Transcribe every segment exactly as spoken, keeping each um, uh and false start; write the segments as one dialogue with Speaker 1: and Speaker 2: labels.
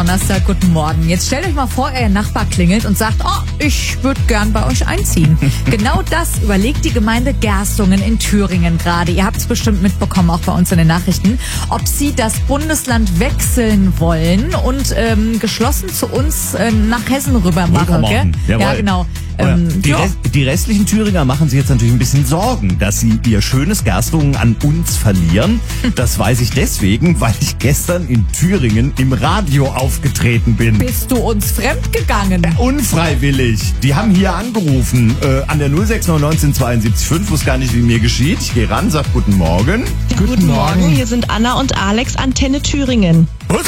Speaker 1: Donnerstag, guten Morgen. Jetzt stellt euch mal vor, euer Nachbar klingelt und sagt, oh, ich würde gern bei euch einziehen. Genau das überlegt die Gemeinde Gerstungen in Thüringen gerade. Ihr habt es bestimmt mitbekommen, auch bei uns in den Nachrichten, ob sie das Bundesland wechseln wollen und ähm, geschlossen zu uns äh, nach Hessen rüber machen. Gell? Ja, genau.
Speaker 2: Ähm, die, Rest, die restlichen Thüringer machen sich jetzt natürlich ein bisschen Sorgen, dass sie ihr schönes Gerstungen an uns verlieren. Das weiß ich deswegen, weil ich gestern in Thüringen im Radio aufgetreten bin.
Speaker 1: Bist du uns fremdgegangen?
Speaker 2: Äh, unfreiwillig. Die haben hier angerufen äh, an der null sechs neun neun zwei sieben fünf, wusste gar nicht, wie mir geschieht. Ich gehe ran, sag guten Morgen.
Speaker 3: Ja, guten, guten Morgen. Morgen, hier sind Anna und Alex, Antenne Thüringen.
Speaker 2: Was?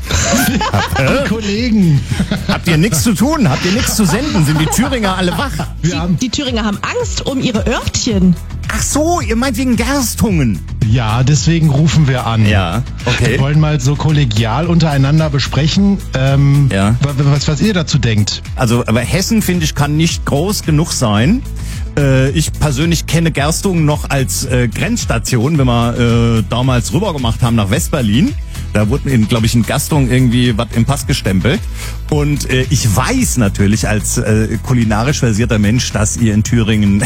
Speaker 4: Äh? Kollegen.
Speaker 2: Habt ihr nichts zu tun? Habt ihr nichts zu senden? Sind die Thüringer alle wach?
Speaker 3: Die, die Thüringer haben Angst um ihre Örtchen.
Speaker 2: Ach so, ihr meint wegen Gerstungen.
Speaker 4: Ja, deswegen rufen wir an.
Speaker 2: Ja, okay.
Speaker 4: Wir wollen mal so kollegial untereinander besprechen, ähm,
Speaker 2: ja.
Speaker 4: was, was ihr dazu denkt.
Speaker 2: Also, aber Hessen, finde ich, kann nicht groß genug sein. Äh, ich persönlich kenne Gerstungen noch als äh, Grenzstation, wenn wir äh, damals rüber gemacht haben nach Westberlin. Da wurde, glaube ich, in Gerstungen irgendwie was im Pass gestempelt. Und äh, ich weiß natürlich als äh, kulinarisch versierter Mensch, dass ihr in Thüringen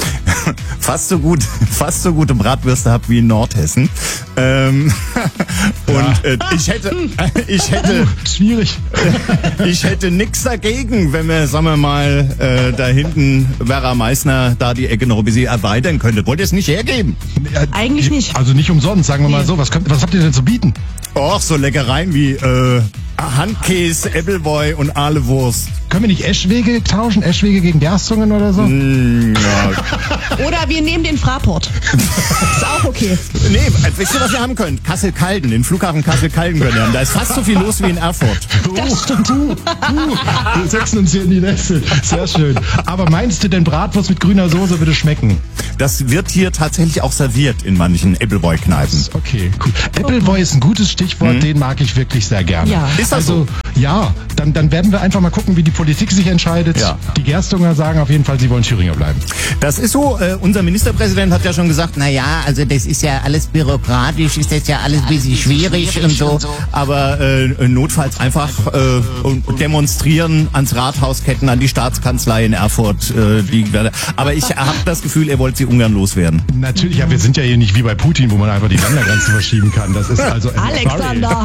Speaker 2: fast so gut, fast so gute Bratwürste habt wie in Nordhessen. Ähm, ja. Und äh, ich hätte, äh, ich hätte,
Speaker 4: schwierig.
Speaker 2: ich hätte nix dagegen, wenn wir, sagen wir mal, äh, da hinten Vera Meissner da die Ecke noch ein bisschen erweitern könnte. Wollt ihr es nicht hergeben?
Speaker 3: Eigentlich nicht.
Speaker 4: Also nicht umsonst, sagen wir mal so. Was, könnt, was habt ihr denn zu bieten?
Speaker 2: Och, so Leckereien wie äh, Handkäse, Appleboy und Ahlewurst.
Speaker 4: Können wir nicht Eschwege tauschen? Eschwege gegen Gerstungen oder so?
Speaker 2: Mm, ja.
Speaker 3: Oder wir nehmen den Fraport. Ist auch okay.
Speaker 2: Nee, wisst ihr, was ihr haben könnt? Kassel-Calden, den Flughafen Kassel-Calden können wir haben. Da ist fast so viel los wie in Erfurt.
Speaker 3: Das stimmt.
Speaker 4: Uh, uh, wir setzen uns hier in die Nässe. Sehr schön. Aber meinst du denn, Bratwurst mit grüner Soße würde schmecken?
Speaker 2: Das wird hier tatsächlich auch serviert in manchen Appleboy-Kneipen.
Speaker 4: Okay, cool. Appleboy ist ein gutes Stichwort, mhm. den mag ich wirklich sehr gerne.
Speaker 3: Ja.
Speaker 2: Ist das
Speaker 4: also,
Speaker 2: so?
Speaker 4: Ja, dann, dann werden wir einfach mal gucken, wie die Politik sich entscheidet.
Speaker 2: Ja.
Speaker 4: Die Gerstunger sagen auf jeden Fall, sie wollen Thüringer bleiben.
Speaker 2: Das ist so, äh, unser Ministerpräsident hat ja schon gesagt, na ja, also das ist ja alles bürokratisch, ist das ja alles ein bisschen schwierig und so, aber äh, notfalls einfach äh, demonstrieren, ans Rathaus ketten, an die Staatskanzlei in Erfurt. Äh, die, aber ich habe das Gefühl, er wollte sie ungern loswerden.
Speaker 4: Natürlich, ja, wir sind ja hier nicht wie bei Putin, wo man einfach die Ländergrenzen verschieben kann. Das ist also
Speaker 3: Alexander!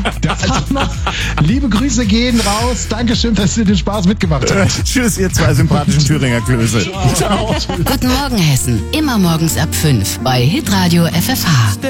Speaker 4: Liebe Grüße gehen raus. Dankeschön, dass ihr den Spaß mitgemacht habt.
Speaker 2: Tschüss, ihr zwei sympathischen Thüringer Klöße.
Speaker 5: Ciao. Ciao. Guten Morgen, Hessen. Immer morgens ab fünf bei Hitradio F F H.